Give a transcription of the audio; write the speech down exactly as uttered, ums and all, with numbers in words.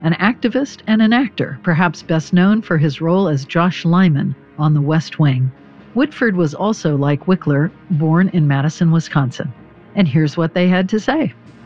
an activist and an actor, perhaps best known for his role as Josh Lyman on The West Wing. Whitford was also, like Wickler, born in Madison, Wisconsin. And here's what they had to say.